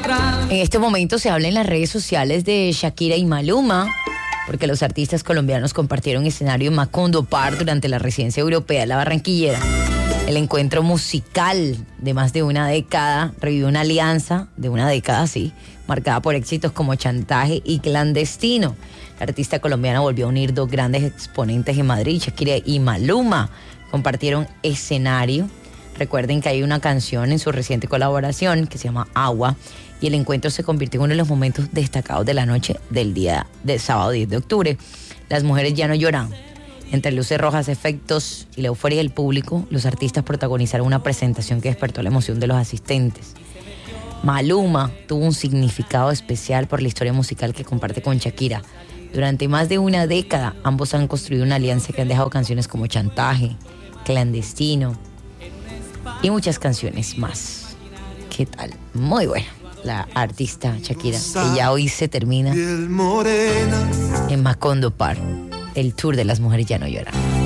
En este momento se habla en las redes sociales de Shakira y Maluma, porque los artistas colombianos compartieron escenario en Macondo Park durante la residencia europea de la Barranquillera. El encuentro musical de más de una década revivió una alianza de una década, sí, marcada por éxitos como Chantaje y Clandestino. La artista colombiana volvió a unir dos grandes exponentes en Madrid, Shakira y Maluma. Compartieron escenario. Recuerden que hay una canción en su reciente colaboración que se llama Agua, y el encuentro se convirtió en uno de los momentos destacados de la noche del día del sábado 10 de octubre. Las mujeres ya no lloran. Entre luces rojas, efectos y la euforia del público, los artistas protagonizaron una presentación que despertó la emoción de los asistentes. Maluma tuvo un significado especial por la historia musical que comparte con Shakira. Durante más de una década, ambos han construido una alianza que han dejado canciones como Chantaje, Clandestino y muchas canciones más. ¿Qué tal? Muy buena la artista Shakira, que ya hoy se termina en Macondo Park, el tour de Las Mujeres Ya No Lloran.